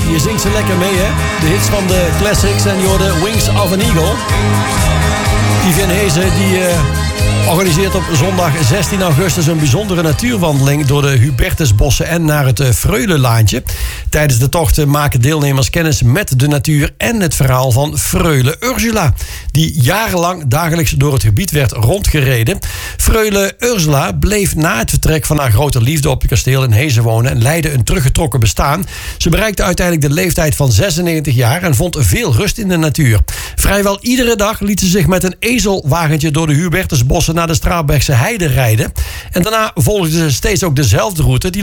je zingt ze lekker mee, hè? De hits van de classics en je hoorde Wings of an Eagle. Yvonne Hezen, die organiseert op zondag 16 augustus een bijzondere natuurwandeling door de Hubertusbossen en naar het Freulelaantje. Tijdens de tocht maken deelnemers kennis met de natuur en het verhaal van Freule Ursula, die jarenlang dagelijks door het gebied werd rondgereden. Freule Ursula bleef na het vertrek van haar grote liefde op het kasteel in Hezen wonen en leidde een teruggetrokken bestaan. Ze bereikte uiteindelijk de leeftijd van 96 jaar en vond veel rust in de natuur. Vrijwel iedere dag liet ze zich met een ezelwagentje door de Hubertusbossen naar de Straabergse heide rijden. En daarna volgde ze steeds ook dezelfde route die